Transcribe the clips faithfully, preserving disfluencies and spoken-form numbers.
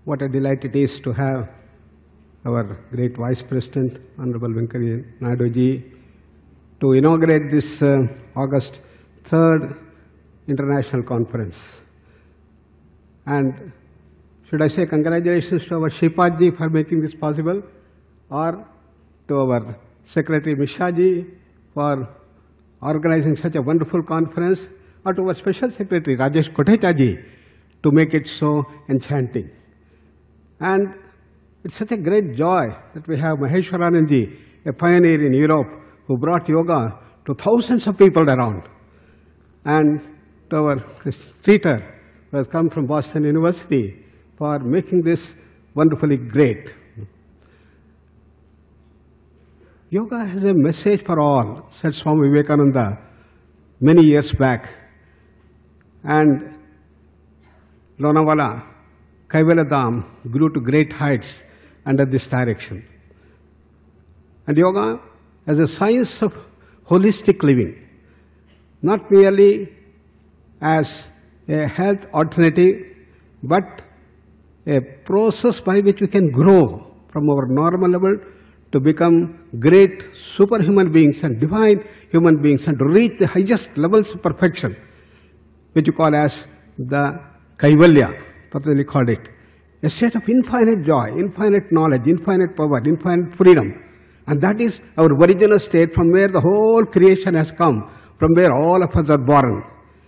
what a delight it is to have our great Vice President, Honorable Venkaiah Naidu ji, to inaugurate this uh, August third International Conference. And should I say congratulations to our Shipad ji for making this possible, or to our Secretary Mishra ji for organizing such a wonderful conference, or to our Special Secretary Rajesh Kotecha ji to make it so enchanting. And it's such a great joy that we have Maheshwaranand ji, a pioneer in Europe, who brought yoga to thousands of people around. And to our Streeter, who has come from Boston University, for making this wonderfully great. Yoga has a message for all, said Swami Vivekananda many years back. And Lonavala, Kaivaladham grew to great heights under this direction. And yoga as a science of holistic living, not merely as a health alternative, but a process by which we can grow from our normal level to become great superhuman beings and divine human beings and to reach the highest levels of perfection, which you call as the Kaivalya, Patanjali called it. A state of infinite joy, infinite knowledge, infinite power, infinite freedom. And that is our original state from where the whole creation has come, from where all of us are born.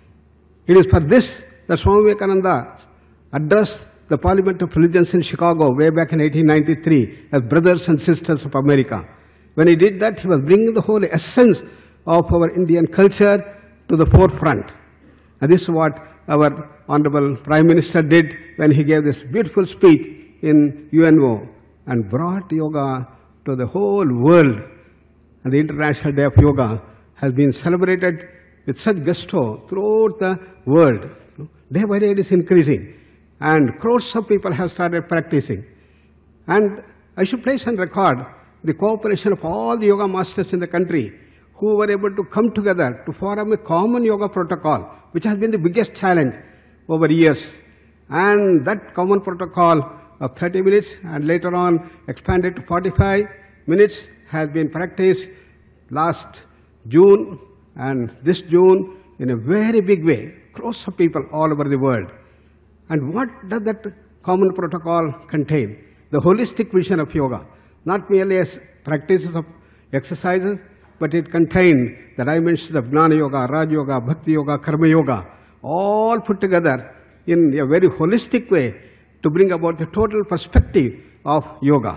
It is for this that Swami Vivekananda addressed the Parliament of Religions in Chicago way back in eighteen ninety-three as brothers and sisters of America. When he did that, he was bringing the whole essence of our Indian culture to the forefront. And this is what our Honorable Prime Minister did when he gave this beautiful speech in U N O and brought yoga to the whole world. And the International Day of Yoga has been celebrated with such gusto throughout the world. Day by day it is increasing, and crores of people have started practicing. And I should place on record the cooperation of all the yoga masters in the country who were able to come together to form a common yoga protocol, which has been the biggest challenge over years. And that common protocol of thirty minutes and later on expanded to forty-five minutes has been practiced last June and this June in a very big way. Crores of people all over the world. And what does that common protocol contain? The holistic vision of yoga, not merely as practices of exercises, but it contains the dimensions of Jnana Yoga, Raj Yoga, Bhakti Yoga, Karma Yoga, all put together in a very holistic way to bring about the total perspective of yoga.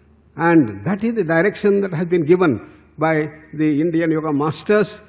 And that is the direction that has been given by the Indian yoga masters,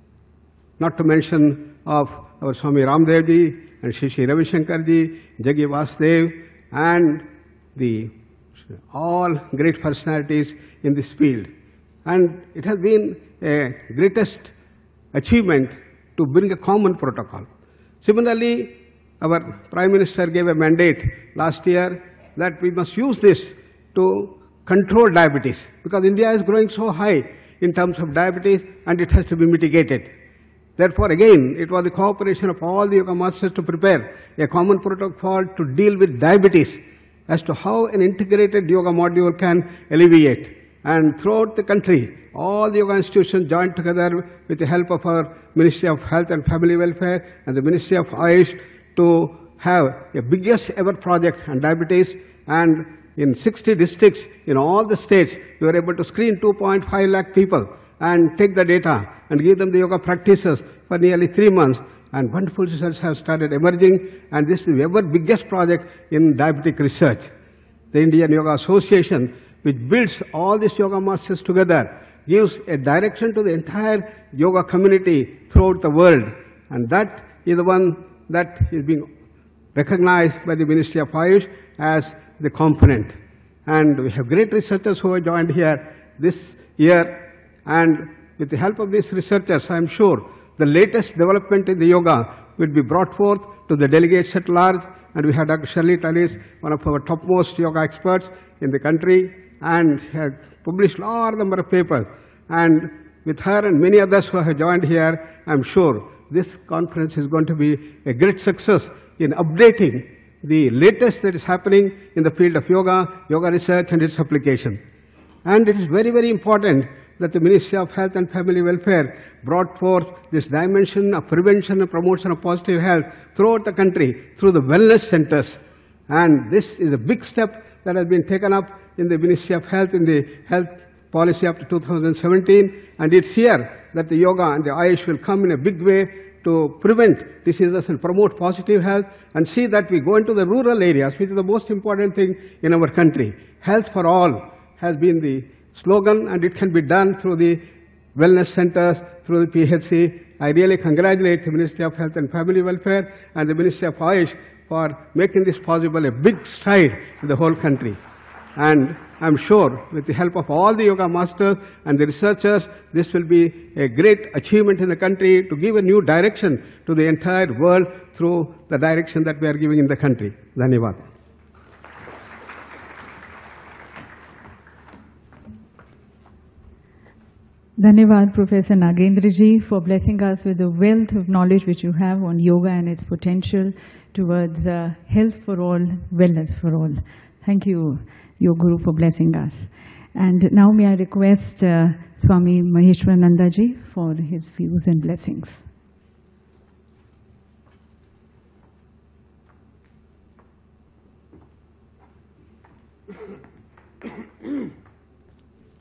not to mention of our Swami Ramdev ji and Shri Shri Ravi Shankar ji, Jaggi Vasudev, and the all great personalities in this field. And it has been a greatest achievement to bring a common protocol. Similarly, our Prime Minister gave a mandate last year that we must use this to control diabetes, because India is growing so high in terms of diabetes and it has to be mitigated. Therefore, again, it was the cooperation of all the yoga masters to prepare a common protocol to deal with diabetes as to how an integrated yoga module can alleviate. And throughout the country, all the yoga institutions joined together with the help of our Ministry of Health and Family Welfare and the Ministry of Ayush to have a biggest ever project on diabetes. And in sixty districts in all the states, we were able to screen two point five lakh people and take the data and give them the yoga practices for nearly three months. And wonderful results have started emerging. And this is the ever biggest project in diabetic research. The Indian Yoga Association, which builds all these yoga masters together, gives a direction to the entire yoga community throughout the world. And that is the one that is being recognized by the Ministry of Ayush as the component. And we have great researchers who have joined here this year. And with the help of these researchers, I am sure the latest development in the yoga will be brought forth to the delegates at large. And we have Doctor Shirley Tallis, one of our topmost yoga experts in the country, and has published a large number of papers. And with her and many others who have joined here, I am sure this conference is going to be a great success in updating the latest that is happening in the field of yoga, yoga research and its application. And it is very, very important that the Ministry of Health and Family Welfare brought forth this dimension of prevention and promotion of positive health throughout the country through the wellness centers. And this is a big step that has been taken up in the Ministry of Health in the health policy up to two thousand seventeen. And it's here that the yoga and the Ayush will come in a big way to prevent diseases and promote positive health, and see that we go into the rural areas, which is the most important thing in our country. Health for all has been the slogan, and it can be done through the wellness centers, through the P H C. I really congratulate the Ministry of Health and Family Welfare and the Ministry of Ayush for making this possible, a big stride in the whole country. And I'm sure with the help of all the yoga masters and the researchers, this will be a great achievement in the country to give a new direction to the entire world through the direction that we are giving in the country. Dhanyavad. Dhanyavad, Professor Nagendra ji, for blessing us with the wealth of knowledge which you have on yoga and its potential towards uh, health for all, wellness for all. Thank you, your Guru, for blessing us. And now may I request uh, Swami Maheshwarananda ji for his views and blessings.